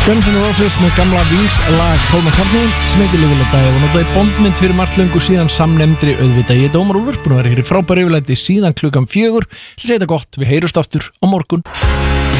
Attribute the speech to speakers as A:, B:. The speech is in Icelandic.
A: Guns N' Roses með gamla Wings lag Paul McCartney sem heitir Live and Let Die og notaði bondmynd fyrir margt löngu síðan samnefndri auðvitað. Ég Ómar Úlfur, búin að vera hér í frábæru yfirlæti síðan klukkan 4. Til að segja þetta gott, við heyrumst aftur á morgun.